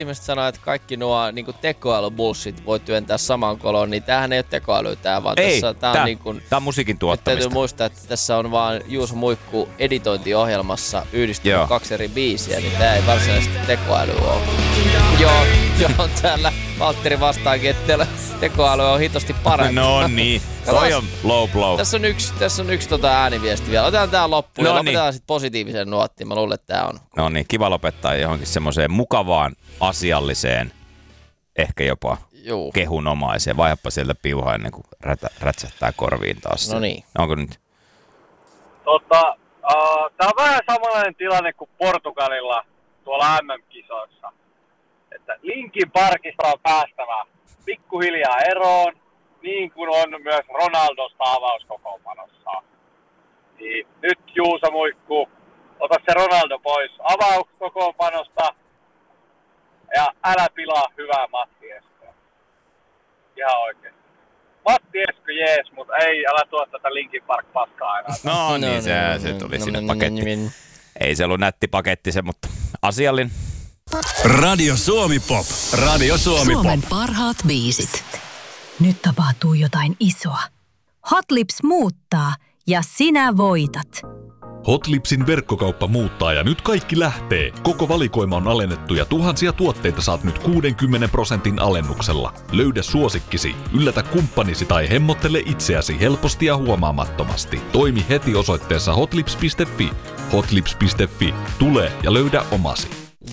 ihmiset sanoo, että kaikki nuo niinku tekoälybullshit voi työntää samaan koloon, niin tämähän ei ole tekoälyä vaan tää on musiikin tuottamista. Täytyy muistaa, että tässä on vaan Juuso Muikku editointiohjelmassa yhdistynyt 2 eri biisiä, niin tää ei varsinaisesti tekoäly ole. Joo, täällä Valtteri vastaakin, että tekoäly on hitosti parempi. No niin, toi on low blow. Tässä on yksi ääniviesti vielä. Otetaan tää loppuun ja lopetetaan sitten positiivisen nuottiin. Mä luulen, että tää on. No niin, kiva lopettaa johonkin semmoiseen mukavaan, asialliseen, ehkä jopa kehunomaiseen. Vaihappa sieltä piuhaa ennen kuin rätsähtää korviin taas. No niin. Onko nyt? Tää on vähän samanlainen tilanne kuin Portugalilla tuolla MM-kisoissa. Että Linkin Parkista on päästävä pikkuhiljaa eroon, niin kuin on myös Ronaldosta avauskokoonpanossa. Niin nyt Juuso Muikku, ota se Ronaldo pois avauskokoonpanosta ja älä pilaa hyvää Matti Eskoa. Ihan oikein. Matti Esko jees, mutta älä tuo tätä Linkin Park paskaa aina. No niin, se tuli sinne paketti. Ei se ollut nätti paketti se, mutta asiallinen. Radio Suomi Pop. Radio Suomi Pop. Suomen parhaat biisit. Nyt tapahtuu jotain isoa. Hot Lips muuttaa ja sinä voitat. Hot Lipsin verkkokauppa muuttaa ja nyt kaikki lähtee. Koko valikoima on alennettu ja tuhansia tuotteita saat nyt 60% alennuksella. Löydä suosikkisi, yllätä kumppanisi tai hemmottele itseäsi helposti ja huomaamattomasti. Toimi heti osoitteessa hotlips.fi. Hotlips.fi. Tule ja löydä omasi.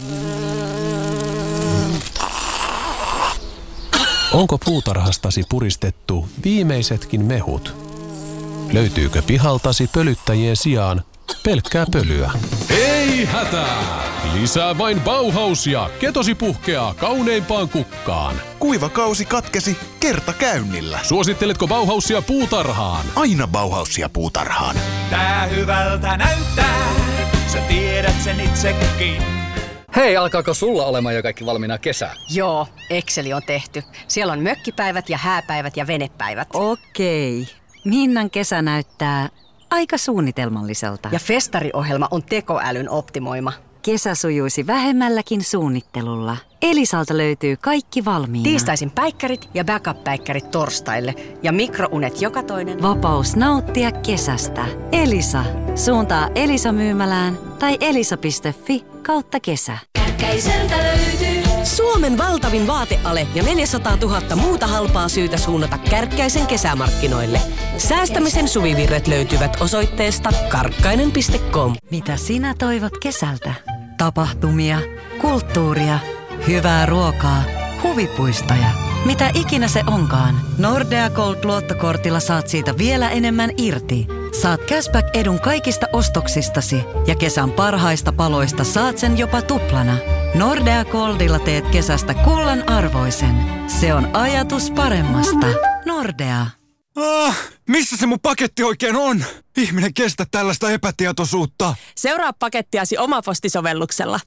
Onko puutarhastasi puristettu viimeisetkin mehut? Löytyykö pihaltasi pölyttäjien sijaan pelkkää pölyä? Ei hätää! Lisää vain Bauhausia. Ketosi puhkeaa kauneimpaan kukkaan. Kuiva kausi katkesi kertakäynnillä. Suositteletko Bauhausia puutarhaan? Aina Bauhausia puutarhaan. Tää hyvältä näyttää, sä tiedät sen itsekin. Hei, alkaako sulla olemaan jo kaikki valmiina kesää? Joo, Exceli on tehty. Siellä on mökkipäivät ja hääpäivät ja venepäivät. Okei. Minnan kesä näyttää aika suunnitelmalliselta. Ja festariohjelma on tekoälyn optimoima. Kesä sujuisi vähemmälläkin suunnittelulla. Elisalta löytyy kaikki valmiina. Tiistaisin päikkärit ja backup-päikkärit torstaille. Ja mikrounet joka toinen. Vapaus nauttia kesästä. Elisa. Suuntaa Elisa-myymälään tai elisa.fi/kesä. Kärkkäiseltä löytyy Suomen valtavin vaateale ja 400 000 muuta halpaa syytä suunnata Kärkkäisen kesämarkkinoille. Säästämisen suvivirret löytyvät osoitteesta karkkainen.com. Mitä sinä toivot kesältä? Tapahtumia, kulttuuria, hyvää ruokaa, huvipuistoja. Mitä ikinä se onkaan, Nordea Gold-luottokortilla saat siitä vielä enemmän irti. Saat cashback-edun kaikista ostoksistasi ja kesän parhaista paloista saat sen jopa tuplana. Nordea Goldilla teet kesästä kullan arvoisen. Se on ajatus paremmasta. Nordea. Missä se mun paketti oikein on? Ihminen kestä tällaista epätietoisuutta. Seuraa pakettiasi Omaposti-sovelluksella.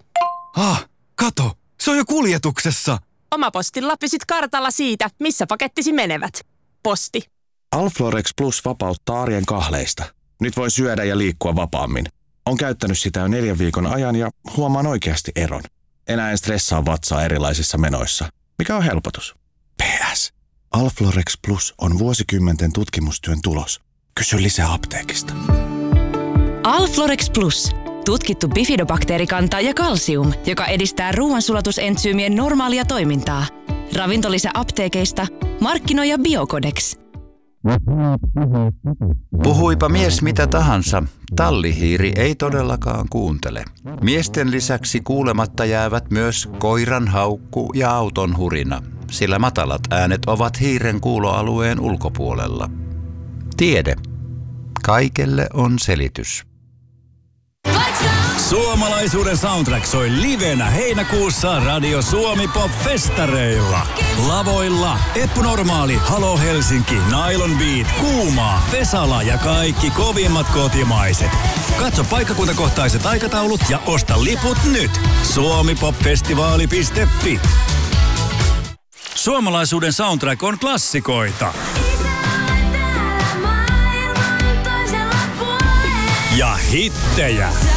Kato, se on jo kuljetuksessa. Omapostilla pysyt kartalla siitä, missä pakettisi menevät. Posti. Alflorex Plus vapauttaa arjen kahleista. Nyt voin syödä ja liikkua vapaammin. Olen käyttänyt sitä jo 4 viikon ajan ja huomaan oikeasti eron. Enää en stressaa vatsaa erilaisissa menoissa, mikä on helpotus. PS. Alflorex Plus on vuosikymmenten tutkimustyön tulos. Kysy lisää apteekista. Alflorex Plus. Tutkittu bifidobakteerikanta ja kalsium, joka edistää ruoansulatusentsyymien normaalia toimintaa. Ravintolisä apteekeista. Markkinoija Biocodex. Puhuipa mies mitä tahansa, tallihiiri ei todellakaan kuuntele. Miesten lisäksi kuulematta jäävät myös koiran haukku ja auton hurina, sillä matalat äänet ovat hiiren kuuloalueen ulkopuolella. Tiede. Kaikelle on selitys. Suomalaisuuden soundtrack soi livenä heinäkuussa Radio Suomi Pop-festareilla. Lavoilla Eppu Normaali, Halo Helsinki, Nylon Beat, Kuumaa, Vesala ja kaikki kovimmat kotimaiset. Katso paikkakuntakohtaiset aikataulut ja osta liput nyt. suomipopfestivaali.fi. Suomalaisuuden soundtrack on klassikoita. Ja hittejä.